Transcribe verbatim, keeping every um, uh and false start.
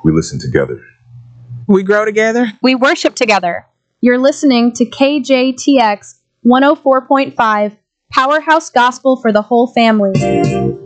We listen together. We grow together. We worship together. You're listening to K J T X one oh four point five, Powerhouse Gospel for the whole family.